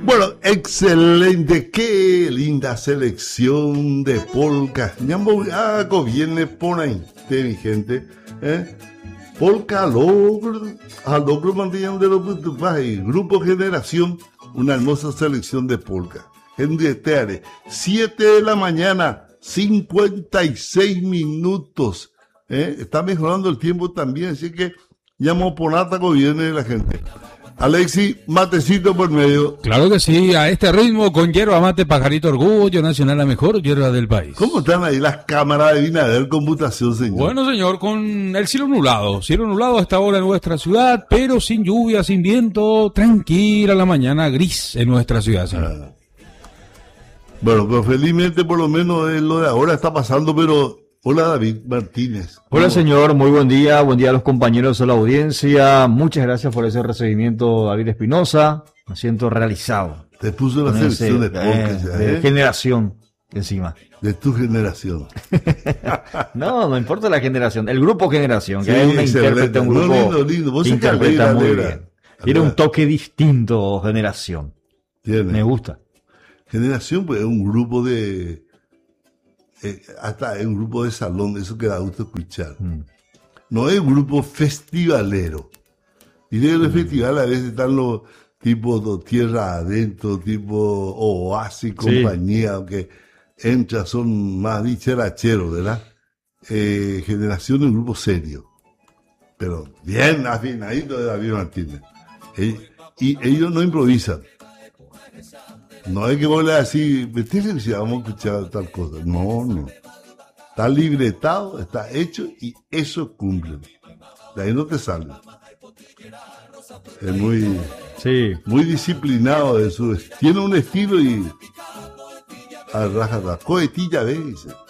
Bueno, excelente, qué linda selección de polka. Algo viene por ahí, mi gente. Polka alogro mantienen de los Grupo Generación, una hermosa selección de polka. Gente Teare, 7 de la mañana, 56 minutos. Está mejorando el tiempo también, así que llamo por nata que viene la gente. Alexi, matecito por medio. Claro que sí, a este ritmo, con yerba mate, Pajarito Orgullo Nacional, la mejor hierba del país. ¿Cómo están ahí las cámaras de Binader Computación, señor? Bueno, señor, con el cielo nublado a esta hora en nuestra ciudad, pero sin lluvia, sin viento, tranquila la mañana, gris en nuestra ciudad, señor. Bueno, pero felizmente por lo menos lo de ahora está pasando, pero... Hola, David Martínez. Hola, señor, muy buen día a los compañeros de la audiencia. Muchas gracias por ese recibimiento, David Espinosa. Me siento realizado. Te puso la selección de generación encima. De tu generación. No importa la generación, el grupo generación, que es una intérprete, un grupo lindo. que interpreta muy bien. Tiene un toque distinto, generación. Me gusta. Generación, pues, es un grupo de... hasta es un grupo de salón, eso que da gusto escuchar. No es un grupo festivalero. Y en el festival a veces están los tipos tierra adentro, tipo Oasis, compañía, aunque son más dicharacheros, ¿verdad? Generación es un grupo serio. Pero bien afinadito de David Martínez. Y ellos no improvisan. No es que vos le decís, vamos a escuchar tal cosa. No. Está libretado, está hecho y eso cumple. De ahí no te sale. Es muy disciplinado de tiene un estilo y a raja, cohetilla, ¿ves?